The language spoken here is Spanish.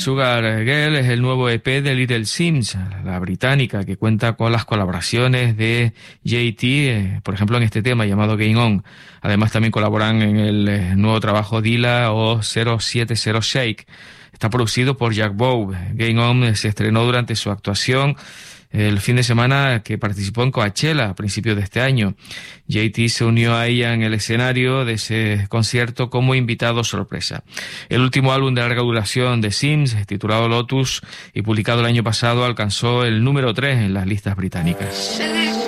Sugar Girl es el nuevo EP de Little Sims, la británica, que cuenta con las colaboraciones de JT, por ejemplo en este tema llamado Game On. Además también colaboran en el nuevo trabajo Dilla o 070 Shake. Está producido por Jack Bow. Game On se estrenó durante su actuación el fin de semana que participó en Coachella a principios de este año. JT se unió a ella en el escenario de ese concierto como invitado sorpresa. El último álbum de larga duración de Sims, titulado Lotus y publicado el año pasado, alcanzó el número 3 en las listas británicas.